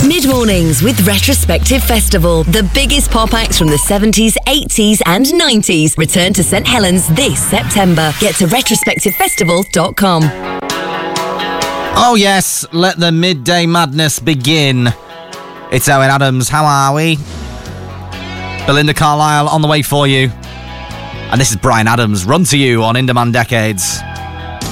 Mid-mornings with Retrospective Festival. The biggest pop acts from the 70s, 80s and 90s return to St Helens this September. Get to retrospectivefestival.com. Oh yes, let the midday madness begin. It's Owen Adams, how are we? Belinda Carlisle on the way for you. And this is Bryan Adams, Run to You on In Demand Decades.